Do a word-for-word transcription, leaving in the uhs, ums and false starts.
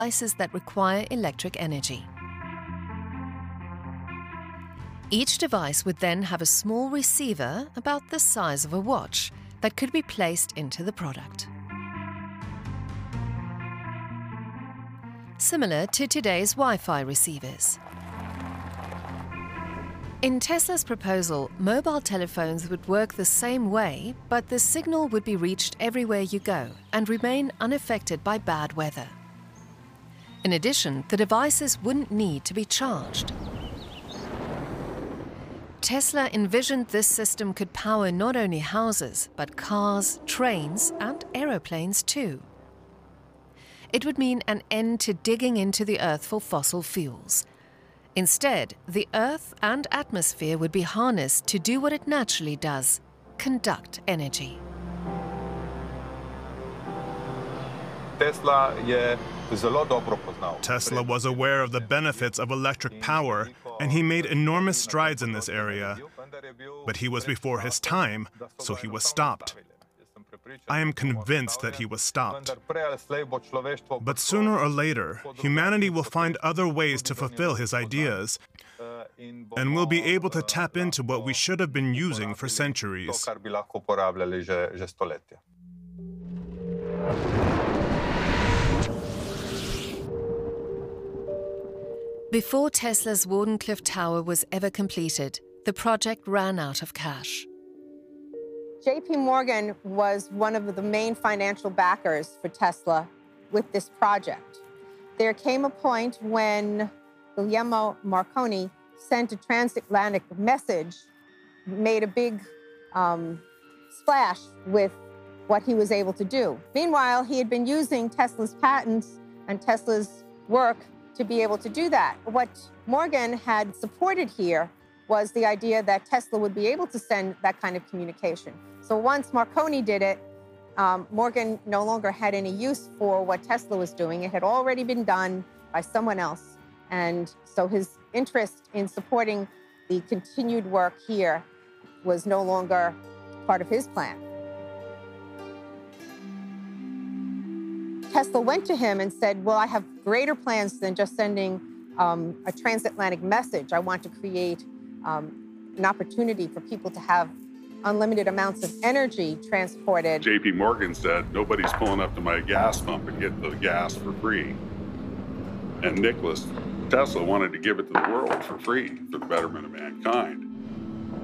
devices that require electric energy. Each device would then have a small receiver about the size of a watch that could be placed into the product. Similar to today's Wi-Fi receivers. In Tesla's proposal, mobile telephones would work the same way, but the signal would be reached everywhere you go and remain unaffected by bad weather. In addition, the devices wouldn't need to be charged. Tesla envisioned this system could power not only houses, but cars, trains, and aeroplanes too. It would mean an end to digging into the Earth for fossil fuels. Instead, the Earth and atmosphere would be harnessed to do what it naturally does: conduct energy. Tesla was aware of the benefits of electric power, and he made enormous strides in this area. But he was before his time, so he was stopped. I am convinced that he was stopped. But sooner or later, humanity will find other ways to fulfill his ideas, and we'll be able to tap into what we should have been using for centuries. Before Tesla's Wardenclyffe Tower was ever completed, the project ran out of cash. J P Morgan was one of the main financial backers for Tesla with this project. There came a point when Guglielmo Marconi sent a transatlantic message, made a big um, splash with what he was able to do. Meanwhile, he had been using Tesla's patents and Tesla's work to be able to do that. What Morgan had supported here was the idea that Tesla would be able to send that kind of communication. So once Marconi did it, um, Morgan no longer had any use for what Tesla was doing. It had already been done by someone else. And so his interest in supporting the continued work here was no longer part of his plan. Tesla went to him and said, well, I have greater plans than just sending um, a transatlantic message. I want to create um, an opportunity for people to have unlimited amounts of energy transported. J P Morgan said, nobody's pulling up to my gas pump and getting the gas for free. And Nicholas Tesla wanted to give it to the world for free for the betterment of mankind.